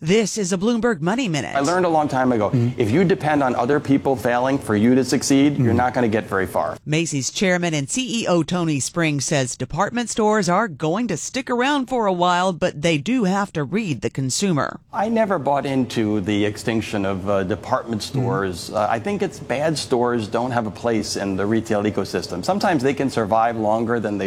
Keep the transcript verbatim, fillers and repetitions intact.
This is a Bloomberg Money Minute. I learned a long time ago, mm-hmm. if you depend on other people failing for you to succeed, mm-hmm. you're not going to get very far. Macy's chairman and C E O Tony Springs says department stores are going to stick around for a while, but they do have to read the consumer. I never bought into the extinction of uh, department stores. Mm-hmm. uh, I think it's bad stores don't have a place in the retail ecosystem. Sometimes they can survive longer than they